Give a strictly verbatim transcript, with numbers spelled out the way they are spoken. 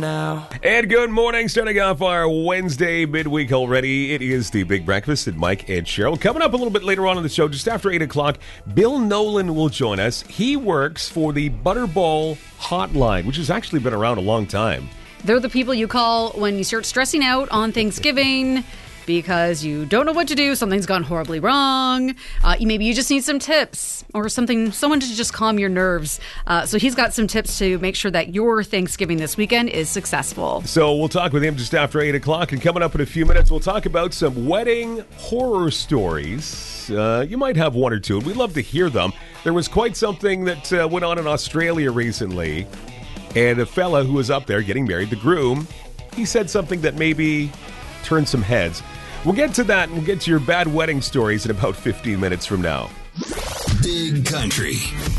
now. And good morning, starting off our Wednesday midweek already. It is the Big Breakfast with Mike and Cheryl. Coming up a little bit later on in the show, just after eight o'clock, Bill Nolan will join us. He works for the Butterball Hotline, which has actually been around a long time. They're the people you call when you start stressing out on Thanksgiving because you don't know what to do, something's gone horribly wrong, uh, maybe you just need some tips or something, someone to just calm your nerves. Uh, so he's got some tips to make sure that your Thanksgiving this weekend is successful. So we'll talk with him just after eight o'clock, and coming up in a few minutes, we'll talk about some wedding horror stories. Uh, you might have one or two, and we'd love to hear them. There was quite something that uh, went on in Australia recently, and a fella who was up there getting married, the groom, he said something that maybe turned some heads. We'll get to that and we'll get to your bad wedding stories in about fifteen minutes from now. Big Country,